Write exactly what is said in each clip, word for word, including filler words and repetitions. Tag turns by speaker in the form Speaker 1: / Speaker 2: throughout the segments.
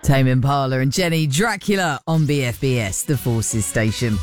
Speaker 1: Tame Impala and Jenny Dracula on B F B S, the Forces station.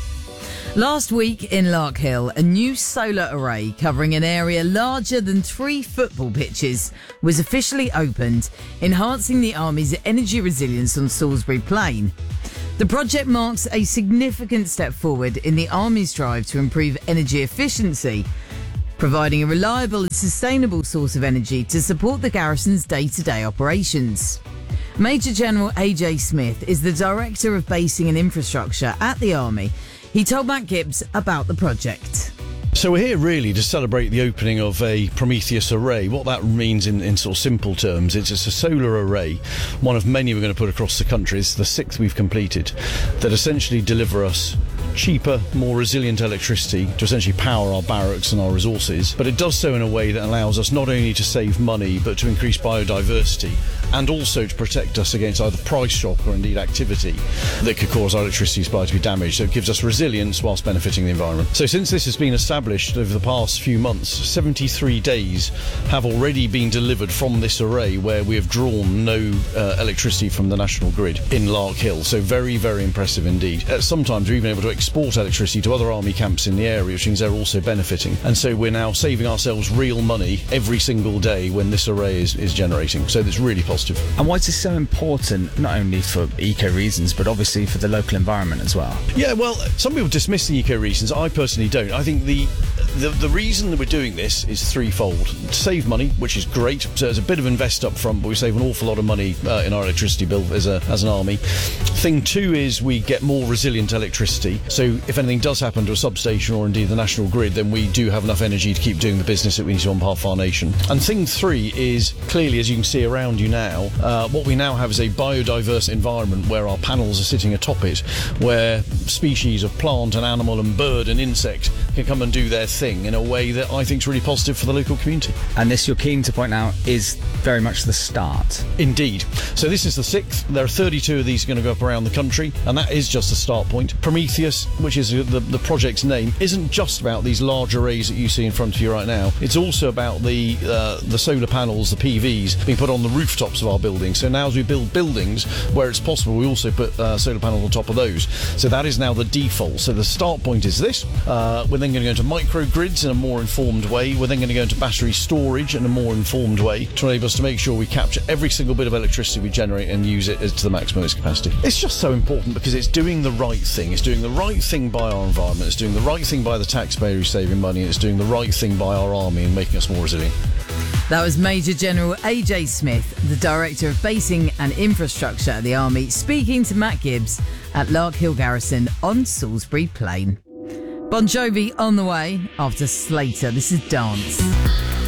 Speaker 1: Last week in Larkhill, a new solar array covering an area larger than three football pitches was officially opened, enhancing the Army's energy resilience on Salisbury Plain. The project marks a significant step forward in the Army's drive to improve energy efficiency, providing a reliable and sustainable source of energy to support the garrison's day-to-day operations. Major General A J Smith is the Director of Basing and Infrastructure at the Army. He told Matt Gibbs about the project.
Speaker 2: So we're here really to celebrate the opening of a Prometheus array. What that means in, in sort of simple terms, it's, it's a solar array, one of many we're going to put across the country. It's the sixth we've completed, that essentially deliver us cheaper, more resilient electricity to essentially power our barracks and our resources. But it does so in a way that allows us not only to save money, but to increase biodiversity and also to protect us against either price shock or indeed activity that could cause our electricity supply to be damaged. So it gives us resilience whilst benefiting the environment. So since this has been established over the past few months, seventy-three days have already been delivered from this array where we have drawn no uh, electricity from the national grid in Larkhill. So very, very impressive indeed. Uh, sometimes we're even able to export electricity to other army camps in the area, which means they're also benefiting. And so we're now saving ourselves real money every single day when this array is, is generating. So it's really positive.
Speaker 3: And why is this so important, not only for eco reasons, but obviously for the local environment as well?
Speaker 2: Yeah, well, some people dismiss the eco reasons. I personally don't. I think the The, the reason that we're doing this is threefold. To save money, which is great. So there's a bit of invest up front, but we save an awful lot of money uh, in our electricity bill as, a, as an army. Thing two is we get more resilient electricity. So if anything does happen to a substation or indeed the national grid, then we do have enough energy to keep doing the business that we need to on behalf of our nation. And thing three is, clearly, as you can see around you now, uh, what we now have is a biodiverse environment where our panels are sitting atop it, where species of plant and animal and bird and insect can come and do their thing in a way that I think is really positive for the local community.
Speaker 3: And this, you're keen to point out, is very much the start.
Speaker 2: Indeed. So this is the sixth. There are thirty-two of these going to go up around the country, and that is just a start point. Prometheus, which is the, the project's name, isn't just about these large arrays that you see in front of you right now. It's also about the uh, the solar panels, the P Vs, being put on the rooftops of our buildings. So now as we build buildings where it's possible, we also put uh, solar panels on top of those. So that is now the default. So the start point is this. Uh, we're then going to go into microgrids in a more informed way. We're then going to go into battery storage in a more informed way to enable us to make sure we capture every single bit of electricity we generate and use it to the maximum of its capacity. It's just so important because it's doing the right thing. It's doing the right thing by our environment. It's doing the right thing by the taxpayer who's saving money. It's doing the right thing by our army and making us more resilient.
Speaker 1: That was Major General A J Smith, the Director of Basing and Infrastructure at the Army, speaking to Matt Gibbs at Larkhill Garrison on Salisbury Plain. Bon Jovi on the way after Slater. This is Dance.